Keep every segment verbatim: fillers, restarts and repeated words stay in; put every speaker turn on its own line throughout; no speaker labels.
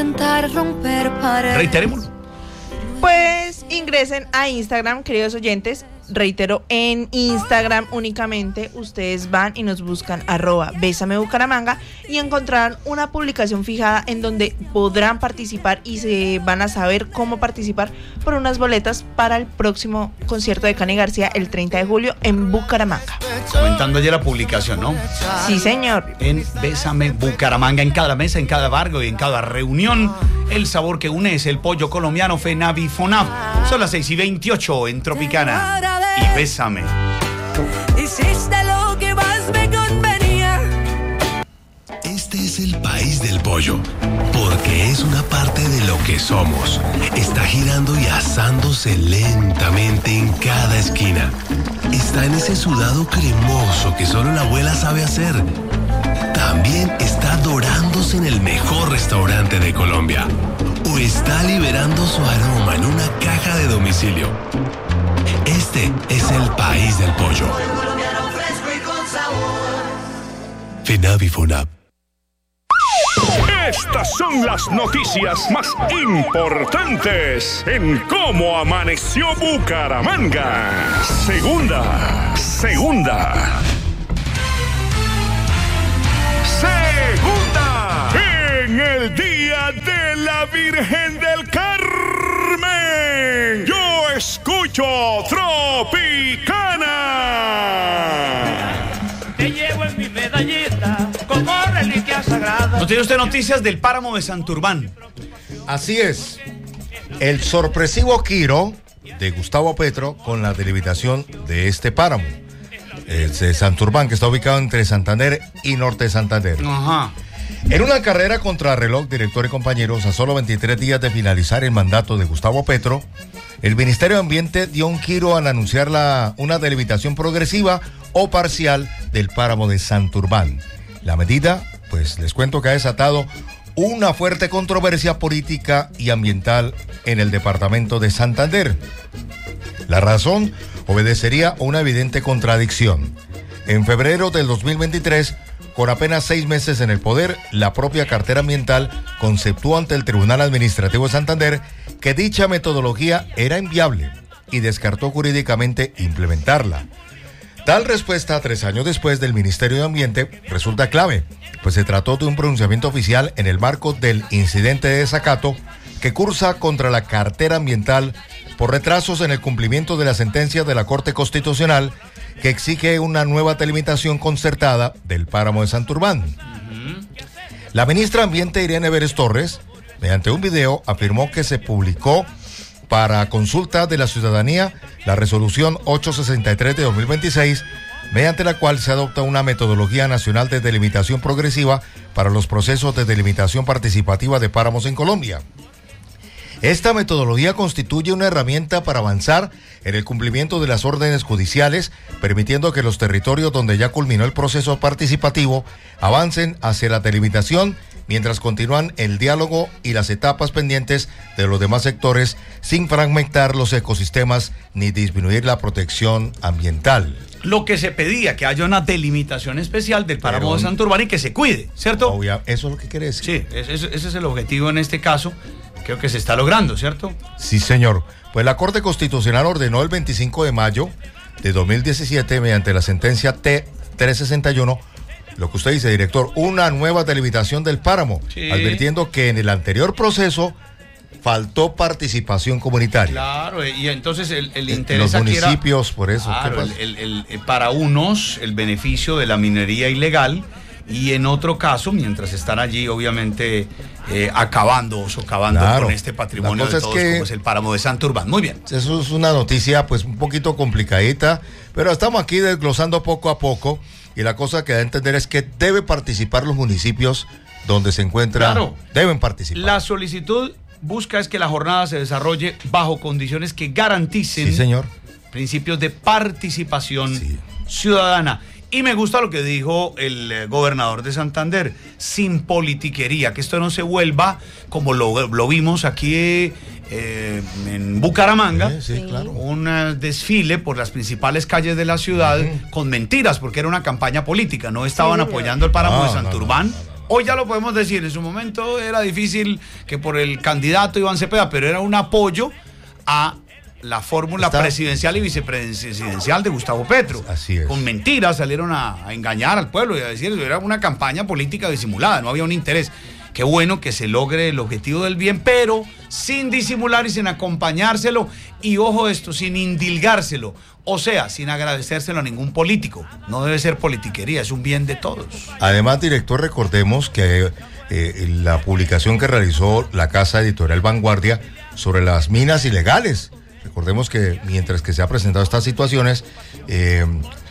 intentar romper paredes.
Reiteremos.
Pues ingresen a Instagram, queridos oyentes. Reitero, en Instagram únicamente ustedes van y nos buscan arroba Bésame Bucaramanga y encontrarán una publicación fijada en donde podrán participar y se van a saber cómo participar por unas boletas para el próximo concierto de Cani García el treinta de julio en Bucaramanga.
Comentando ayer la publicación, ¿no?
Sí, señor.
En Bésame Bucaramanga, en cada mesa, en cada barrio y en cada reunión, el sabor que une es el pollo colombiano Fenavi Fonab. Son las seis y veintiocho en Tropicana. Y Bésame.
Hiciste lo que más me convenía.
Este es el país del pollo, porque es una parte de lo que somos. Está girando y asándose lentamente en cada esquina. Está en ese sudado cremoso que solo la abuela sabe hacer. También está dorándose en el mejor restaurante de Colombia. O está liberando su aroma en una caja de domicilio. Este es el país del pollo. Fenavi Fonab.
Estas son las noticias más importantes en cómo amaneció Bucaramanga. Segunda, segunda. Segunda. En el Día de la Virgen del Carmen, yo escucho Tropicana.
Te llevo en mi medallita como reliquia sagrada.
¿No tiene usted noticias del páramo de Santurbán?
Así es. El sorpresivo giro de Gustavo Petro con la delimitación de este páramo. El de Santurbán, que está ubicado entre Santander y Norte de Santander.
Ajá.
En una carrera contra reloj, director y compañeros, a solo veintitrés días de finalizar el mandato de Gustavo Petro, el Ministerio de Ambiente dio un giro al anunciar la, una delimitación progresiva o parcial del páramo de Santurbán. La medida, pues les cuento que ha desatado una fuerte controversia política y ambiental en el departamento de Santander. La razón obedecería a una evidente contradicción. En febrero del dos mil veintitrés, con apenas seis meses en el poder, la propia cartera ambiental conceptuó ante el Tribunal Administrativo de Santander que dicha metodología era inviable y descartó jurídicamente implementarla. Tal respuesta, tres años después del Ministerio de Ambiente, resulta clave, pues se trató de un pronunciamiento oficial en el marco del incidente de desacato que cursa contra la cartera ambiental por retrasos en el cumplimiento de la sentencia de la Corte Constitucional que exige una nueva delimitación concertada del páramo de Santurbán. Uh-huh. La ministra de Ambiente, Irene Vélez Torres, mediante un video, afirmó que se publicó para consulta de la ciudadanía la resolución ochocientos sesenta y tres de dos mil veintiséis, mediante la cual se adopta una metodología nacional de delimitación progresiva para los procesos de delimitación participativa de páramos en Colombia. Esta metodología constituye una herramienta para avanzar en el cumplimiento de las órdenes judiciales, permitiendo que los territorios donde ya culminó el proceso participativo avancen hacia la delimitación, mientras continúan el diálogo y las etapas pendientes de los demás sectores, sin fragmentar los ecosistemas ni disminuir la protección ambiental.
Lo que se pedía, que haya una delimitación especial del páramo Pero, de Santurbán y que se cuide, ¿cierto?
Obvia, eso es lo que quiere decir.
Sí, ese, ese es el objetivo en este caso. Creo que se está logrando, ¿cierto?
Sí, señor. Pues la Corte Constitucional ordenó el veinticinco de mayo de dos mil diecisiete, mediante la sentencia T trescientos sesenta y uno, lo que usted dice, director, una nueva delimitación del páramo, sí, advirtiendo que en el anterior proceso faltó participación comunitaria.
Claro, y entonces el, el interés
los munmunicipios,
era,
por eso.
Claro, el, el, el, para unos, el beneficio de la minería ilegal, y en otro caso, mientras están allí, obviamente, eh, acabando o socavando claro, con este patrimonio de todos, es que, como es el páramo de Santurbán. Muy bien.
Eso es una noticia, pues, un poquito complicadita, pero estamos aquí desglosando poco a poco, y la cosa que da a entender es que deben participar los municipios donde se encuentran, claro, deben participar.
La solicitud busca es que la jornada se desarrolle bajo condiciones que garanticen,
sí, señor,
principios de participación, sí, ciudadana. Y me gusta lo que dijo el eh, gobernador de Santander, sin politiquería, que esto no se vuelva como lo, lo vimos aquí eh, en Bucaramanga,
sí, sí, claro,
un uh, desfile por las principales calles de la ciudad, uh-huh, con mentiras, porque era una campaña política, no estaban sí, apoyando el páramo no, de Santurbán. No, no, no, no. Hoy ya lo podemos decir, en su momento era difícil que por el candidato Iván Cepeda, pero era un apoyo a la fórmula Está... presidencial y vicepresidencial de Gustavo Petro.
Así es.
Con mentiras salieron a, a engañar al pueblo y a decir eso, era una campaña política disimulada, no había un interés. Qué bueno que se logre el objetivo del bien, pero sin disimular y sin acompañárselo, y ojo esto, sin indilgárselo, o sea, sin agradecérselo a ningún político. No debe ser politiquería, es un bien de todos.
Además, director, recordemos que eh, la publicación que realizó la Casa Editorial Vanguardia sobre las minas ilegales, recordemos que mientras que se han presentado estas situaciones, eh,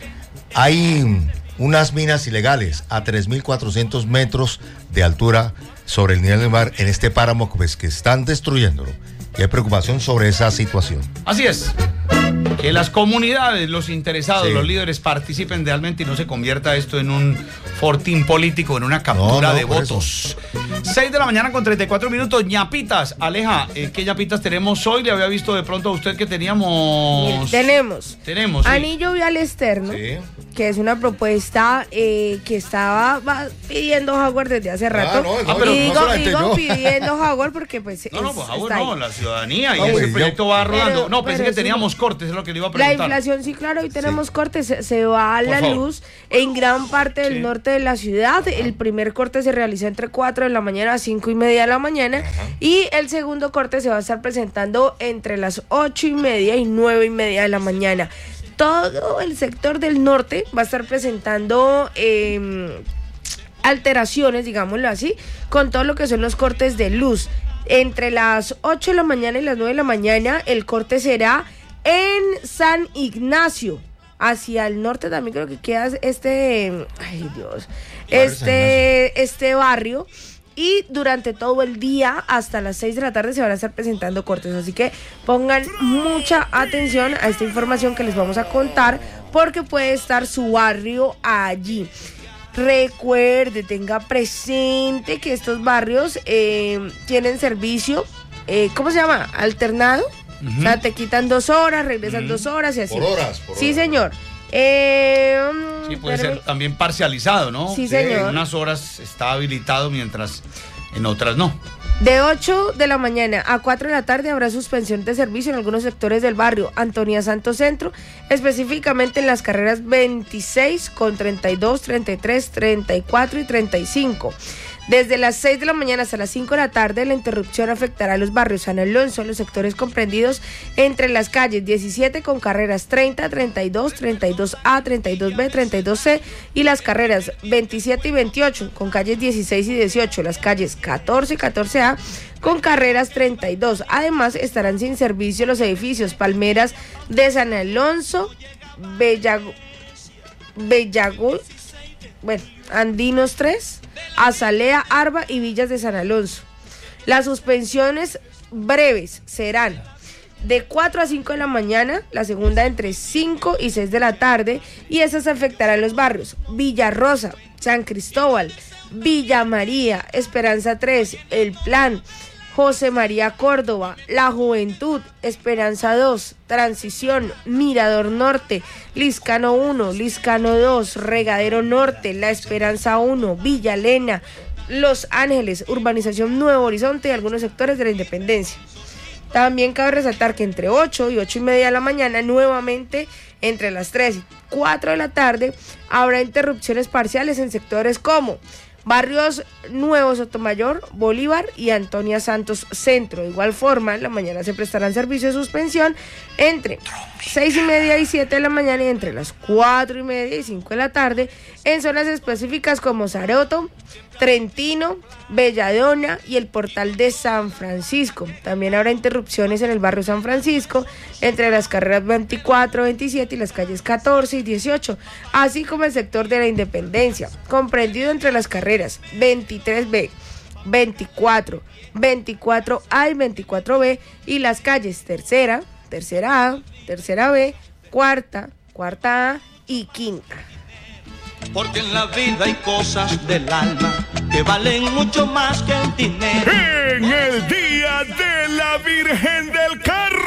hay unas minas ilegales a tres mil cuatrocientos metros de altura sobre el nivel del mar en este páramo, pues, que están destruyéndolo. Y hay preocupación sobre esa situación.
Así es. Que las comunidades, los interesados, sí. los líderes participen realmente y no se convierta esto en un fortín político, en una captura no, no, de votos. seis de la mañana con treinta y cuatro minutos. Ñapitas, Aleja, eh, ¿qué ñapitas tenemos hoy? Le había visto de pronto a usted que teníamos...
Tenemos.
Tenemos. Sí.
Anillo vial externo, sí. que es una propuesta eh, que estaba va, pidiendo Howard desde hace rato. Ah, no, no, pero y digo, no digo pidiendo Howard porque pues...
No, no,
es,
pues Howard no, la ciudadanía no, y ese proyecto va rodando. Pero, no, pensé que teníamos no. cortes, es lo que le iba a preguntar.
La inflación, sí, claro, hoy tenemos sí. cortes, se, se va a la Por luz favor. en gran parte del sí. norte de la ciudad. El primer corte se realizó entre cuatro de la mañana a cinco y media de la mañana. Ajá. Y el segundo corte se va a estar presentando entre las ocho y media y nueve y media de la mañana. Todo el sector del norte va a estar presentando eh, alteraciones, digámoslo así, con todo lo que son los cortes de luz. Entre las ocho de la mañana y las nueve de la mañana, el corte será en San Ignacio. Hacia el norte también creo que queda este, ay Dios, este, este barrio. Y durante todo el día, hasta las seis de la tarde, se van a estar presentando cortes. Así que pongan mucha atención a esta información que les vamos a contar, porque puede estar su barrio allí. Recuerde, tenga presente que estos barrios eh, tienen servicio, eh, ¿cómo se llama? Alternado. Uh-huh. O sea, te quitan dos horas, regresan uh-huh. dos horas y así.
Por horas, por
Sí,
horas.
señor. Eh,
sí, puede pero... ser también parcializado, ¿no?
Sí, señor.
En unas horas está habilitado, mientras en otras no.
De ocho de la mañana a cuatro de la tarde habrá suspensión de servicio en algunos sectores del barrio Antonia Santos Centro, específicamente en las carreras veintiséis con treinta y dos, treinta y tres, treinta y cuatro y treinta y cinco. Desde las seis de la mañana hasta las cinco de la tarde, la interrupción afectará a los barrios San Alonso, los sectores comprendidos entre las calles diecisiete con carreras treinta, treinta y dos, treinta y dos A, treinta y dos B, treinta y dos C y las carreras veintisiete y veintiocho con calles dieciséis y dieciocho, las calles catorce y catorce A con carreras treinta y dos. Además, estarán sin servicio los edificios Palmeras de San Alonso, Bellago, Bellago, bueno, Andinos tres, Azalea, Arba y Villas de San Alonso. Las suspensiones breves serán de cuatro a cinco de la mañana, la segunda entre cinco y seis de la tarde, y esas afectarán los barrios Villa Rosa, San Cristóbal, Villa María, Esperanza tres, El Plan, José María Córdoba, La Juventud, Esperanza dos, Transición, Mirador Norte, Liscano uno, Liscano dos, Regadero Norte, La Esperanza uno, Villa Elena, Los Ángeles, Urbanización Nuevo Horizonte y algunos sectores de la Independencia. También cabe resaltar que entre ocho y ocho y media de la mañana, nuevamente entre las tres y cuatro de la tarde, habrá interrupciones parciales en sectores como barrios Nuevo Sotomayor, Bolívar y Antonia Santos Centro. De igual forma, en la mañana se prestarán servicios de suspensión entre seis y media y siete de la mañana y entre las cuatro y media y cinco de la tarde en zonas específicas como Saroto, Trentino, Belladona y el Portal de San Francisco. También habrá interrupciones en el barrio San Francisco entre las carreras veinticuatro, veintisiete y las calles catorce y dieciocho, así como el sector de la Independencia, comprendido entre las carreras veintitrés B, veinticuatro, veinticuatro A y veinticuatro B y las calles tercera, tercera A, tercera B, cuarta, cuarta A y quinta.
Porque en la vida hay cosas del alma que valen mucho más que el dinero.
En el Día de la Virgen del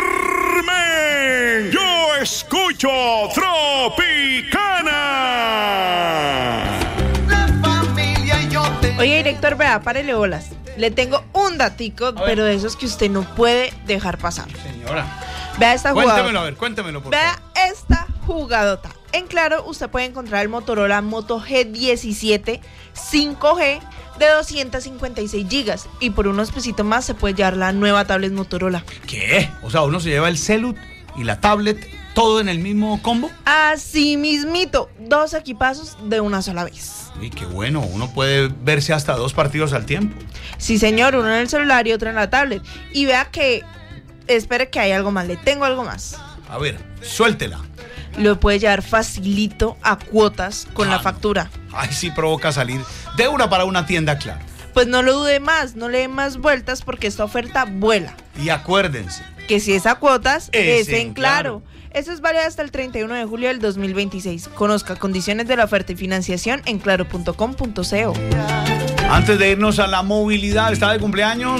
Carmen, yo escucho Tropicana.
Oye,
vea, párele bolas. Le tengo un datico, pero de esos que usted no puede dejar pasar.
Señora.
Vea esta jugadota.
Cuéntemelo, a ver, cuéntemelo, por
Vea
favor.
esta jugadota. En Claro, usted puede encontrar el Motorola Moto G diecisiete cinco G de doscientos cincuenta y seis gigas. Y por unos pesitos más se puede llevar la nueva tablet Motorola.
¿Qué? O sea, uno se lleva el celu y la tablet, todo en el mismo combo.
Así mismito, dos equipazos de una sola vez.
Uy, qué bueno, uno puede verse hasta dos partidos al tiempo.
Sí, señor, uno en el celular y otro en la tablet. Y vea que, espere que hay algo más, le tengo algo más.
A ver, suéltela.
Lo puede llevar facilito a cuotas con
Ah,
la
no.
factura.
Ay, sí provoca salir de una para una tienda, Claro.
Pues no lo dude más, no le dé más vueltas porque esta oferta vuela.
Y acuérdense,
Que si es a cuotas,
Es
es, en
en
Claro.
Claro.
Eso es válido hasta el treinta y uno de julio del dos mil veintiséis. Conozca condiciones de la oferta y financiación en claro punto com punto co.
antes de irnos a la movilidad, está de cumpleaños.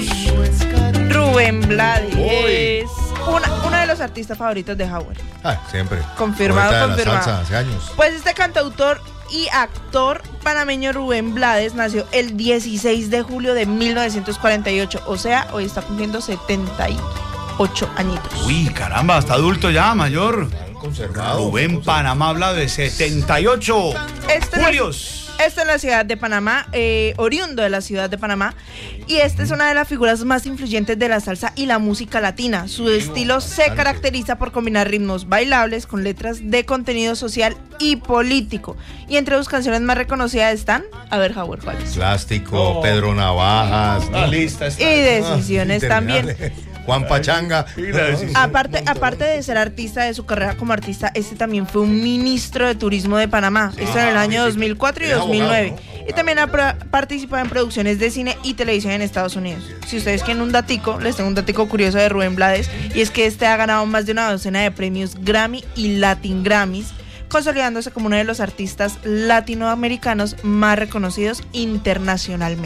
Rubén Blades,
Uy.
una, uno de los artistas favoritos de Howard.
Ah, siempre.
Confirmado,
Poeta de la
confirmado.
salsa hace años.
Pues este cantautor y actor panameño Rubén Blades nació el dieciséis de julio de mil novecientos cuarenta y ocho, o sea, hoy está cumpliendo setenta y ocho añitos.
Uy, caramba, está adulto ya, mayor.
Conservado.
Rubén Panamá habla de setenta y ocho
Este es-
Julios.
Este es la ciudad de Panamá, eh, oriundo de la ciudad de Panamá, y esta es una de las figuras más influyentes de la salsa y la música latina. Su estilo se
bastante.
caracteriza por combinar ritmos bailables con letras de contenido social y político. Y entre sus canciones más reconocidas están, a ver, Howard, ¿cuáles?
Plástico, Pedro Navajas.
La lista está.
Y Decisiones
Ah,
también.
interminable. Juan Pachanga.
Y la decisión.
Aparte, aparte de ser artista de su carrera como artista, este también fue un ministro de turismo de Panamá. Esto en el año dos mil cuatro y
Es
dos mil nueve.
abogado, ¿no?
Y también ha pro- participado en producciones de cine y televisión en Estados Unidos. Si ustedes quieren un datico, les tengo un datico curioso de Rubén Blades, y es que este ha ganado más de una docena de premios Grammy y Latin Grammys, consolidándose como uno de los artistas latinoamericanos más reconocidos internacionalmente.